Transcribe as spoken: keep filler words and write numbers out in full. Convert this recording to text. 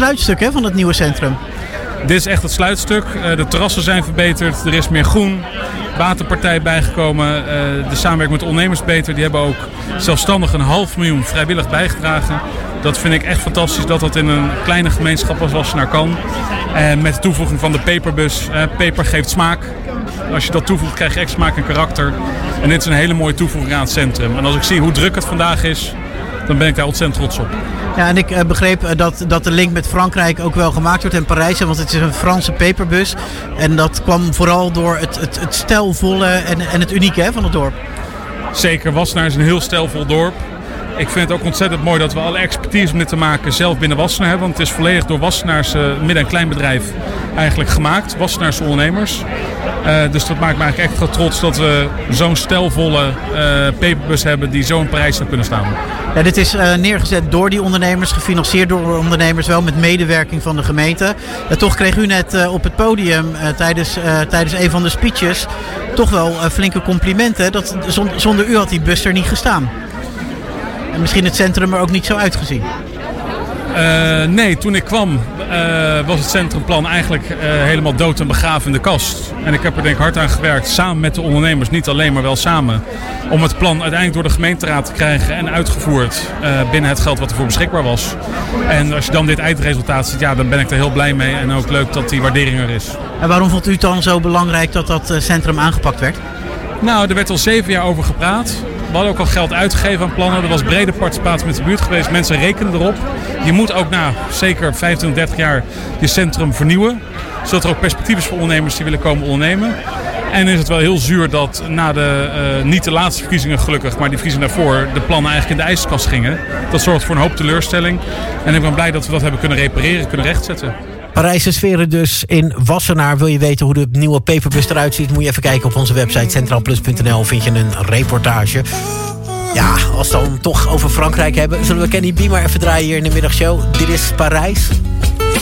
sluitstuk hè, van het nieuwe centrum. Dit is echt het sluitstuk. Uh, de terrassen zijn verbeterd. Er is meer groen. Waterpartij bijgekomen. Uh, de samenwerking met ondernemers beter. Die hebben ook zelfstandig een half miljoen vrijwillig bijgedragen. Dat vind ik echt fantastisch dat dat in een kleine gemeenschap als Wassenaar kan. En met de toevoeging van de peperbus. Uh, peper geeft smaak. Als je dat toevoegt krijg je echt smaak en karakter. En dit is een hele mooie toevoeging aan het centrum. En als ik zie hoe druk het vandaag is, dan ben ik daar ontzettend trots op. Ja, en ik uh, begreep uh, dat, dat de link met Frankrijk ook wel gemaakt wordt in Parijs. Want het is een Franse peperbus. En dat kwam vooral door het, het, het stijlvolle en, en het unieke hè, van het dorp. Zeker, Wassenaar is een heel stijlvol dorp. Ik vind het ook ontzettend mooi dat we alle expertise om dit te maken zelf binnen Wassenaar hebben. Want het is volledig door Wassenaars uh, midden- en kleinbedrijf eigenlijk gemaakt. Wassenaarse ondernemers. Uh, dus dat maakt me eigenlijk echt trots dat we zo'n stijlvolle uh, peperbus hebben die zo in Parijs zou kunnen staan. Ja, dit is uh, neergezet door die ondernemers, gefinancierd door ondernemers, wel met medewerking van de gemeente. Uh, toch kreeg u net uh, op het podium uh, tijdens, uh, tijdens een van de speeches toch wel uh, flinke complimenten. Dat, zonder, zonder u had die bus er niet gestaan. En misschien het centrum er ook niet zo uitgezien. Uh, nee, toen ik kwam uh, was het centrumplan eigenlijk uh, helemaal dood en begraven in de kast. En ik heb er denk ik hard aan gewerkt, samen met de ondernemers, niet alleen, maar wel samen. Om het plan uiteindelijk door de gemeenteraad te krijgen en uitgevoerd uh, binnen het geld wat ervoor beschikbaar was. En als je dan dit eindresultaat ziet, ja, dan ben ik er heel blij mee. En ook leuk dat die waardering er is. En waarom vond u het dan zo belangrijk dat dat centrum aangepakt werd? Nou, er werd al zeven jaar over gepraat. We hadden ook al geld uitgegeven aan plannen. Er was brede participatie met de buurt geweest. Mensen rekenen erop. Je moet ook na zeker vijfentwintig, dertig jaar je centrum vernieuwen. Zodat er ook perspectief is voor ondernemers die willen komen ondernemen. En is het wel heel zuur dat na de, uh, niet de laatste verkiezingen gelukkig, maar die verkiezingen daarvoor, de plannen eigenlijk in de ijskast gingen. Dat zorgt voor een hoop teleurstelling. En ik ben blij dat we dat hebben kunnen repareren, kunnen rechtzetten. Parijse sferen dus in Wassenaar. Wil je weten hoe de nieuwe peperbus eruit ziet, moet je even kijken op onze website centraalplus punt n l. Vind je een reportage. Ja, als we dan toch over Frankrijk hebben, zullen we Kenny B maar even draaien hier in de middagshow. Dit is Parijs.